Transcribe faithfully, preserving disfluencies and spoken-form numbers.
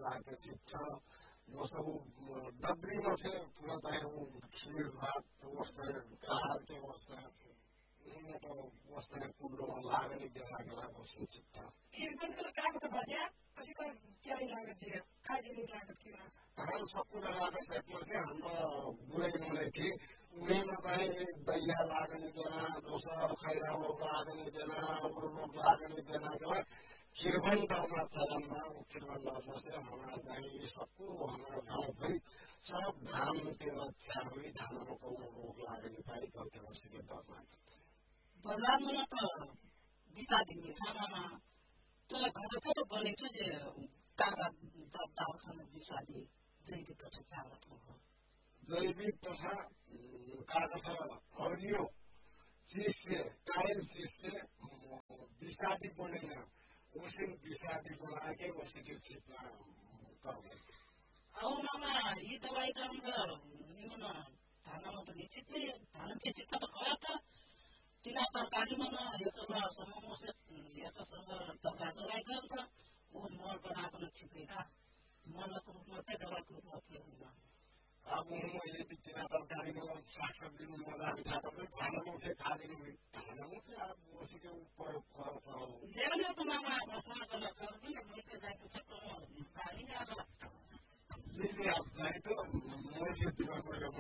जाके चिट्छ वो डबरी में थे पूरा चाहे वो खीर भात वस्ते कार के वस्ते तो वस्ते कुंडो लागने के लागला वस्ते चिट्ठा खीर बन कर काम तो बजा किसी का क्या ही लागत है खाजी नहीं लागत की हम सबको लगा के सेटल से हम बुरे बोले थी उन्हें बताए दैया लागने देना दूसरा खैरा लोग लागने देना और लोग लागने देना के बाद खीरबन करना चलन में खीरबन करने से हमारा चाहिए सबको हमारा गाँव भाई सब धान के रक्षा हुई धानों को रोग लागने पाई करके वर्ष के दौरान बजार में तो बिसा दिन में खाना तो घर पे तो बने थे जे काका दाव खाना बिसा दी जैविक तथा क्या रखो जैविक तथा काका सा हरियो चीज से कायल चीज से बिसादी बनेगा उसे बिसादी बना के उसी के छिपना कर और मामा ये दवाई का हम ये ना थाना में तो निश्चित नहीं थाना के चित्त तो खड़ा था तीना तरकारी में ना ये सब समूह से ये तो सब तरकारी कर था वो मोर बना अपना छिपेगा मोर को मोटे दवाई को होते होगा अब वो ये तीना तरकारी में साग सब्जी में मजा उठा कर खाना में से खा लेंगे खाना में से आप उसी के ऊपर फल फल जेल में तो मामा बसना कर कर भी लेके जाए तो तो खाली नहीं आता ये आप जाए तो मुझे दिमाग में